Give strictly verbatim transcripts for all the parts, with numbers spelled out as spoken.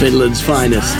Finland's finest.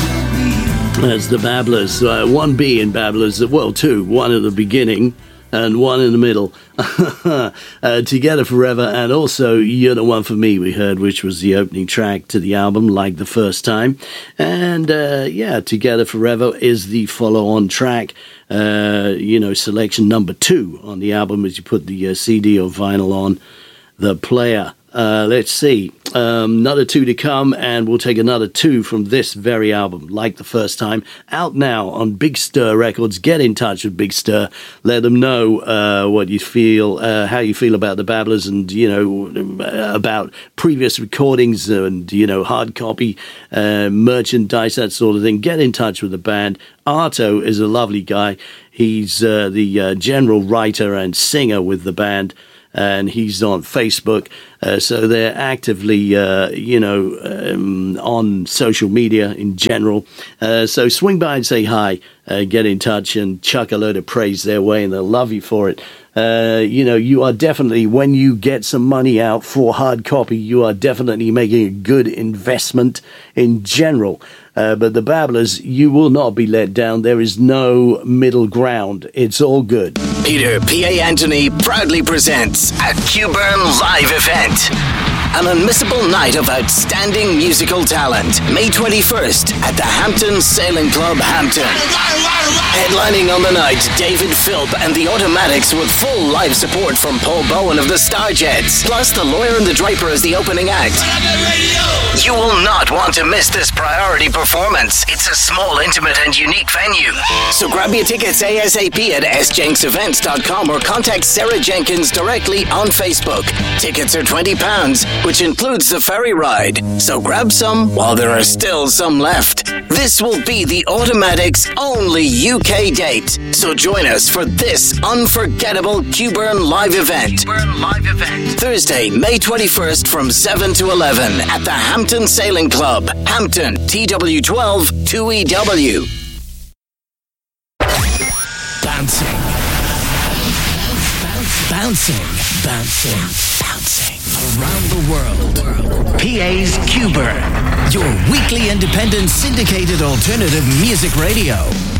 That's the Babblers. Uh, one B in Babblers, well, two. One at the beginning and one in the middle. uh, Together Forever, and also You're the One for Me, we heard, which was the opening track to the album, Like the First Time. And uh, yeah, Together Forever is the follow-on track, uh, you know, selection number two on the album as you put the uh, C D or vinyl on the player. Uh, let's see, um, another two to come, and we'll take another two from this very album, Like the First Time, out now on Big Stir Records. Get in touch with Big Stir, let them know uh, what you feel, uh, how you feel about the Babblers, and you know about previous recordings and you know hard copy, uh, merchandise, that sort of thing. Get in touch with the band. Arto is a lovely guy. He's uh, the uh, general writer and singer with the band. And he's on Facebook, uh, so they're actively, uh, you know, um, on social media in general. Uh, so swing by and say hi, uh, get in touch and chuck a load of praise their way, and they'll love you for it. Uh, you know, you are definitely, when you get some money out for hard copy, you are definitely making a good investment in general. Uh, but the Babblers, you will not be let down. There is no middle ground. It's all good. Peter P A. Anthony proudly presents a Q-Burn live event. An unmissable night of outstanding musical talent. May twenty-first at the Hampton Sailing Club, Hampton. Headlining on the night, David Philp and the Automatics with full live support from Paul Bowen of the Starjets. Plus the Lawyer and the Draper as the opening act. You will not want to miss this priority performance. It's a small, intimate and unique venue. So grab your tickets ASAP at s jenks events dot com or contact Sarah Jenkins directly on Facebook. Tickets are twenty pounds, which includes the ferry ride. So grab some while there are still some left. This will be the Automatics' only U K date. So join us for this unforgettable Q-Burn live event. Q-Burn live event. Thursday, May twenty-first from seven to eleven at the Hampton Sailing Club, Hampton, T W twelve two E W. Bouncing. Bouncing. Bouncing. Bouncing. Around the world. P A's Q-Burn. Your weekly independent syndicated alternative music radio.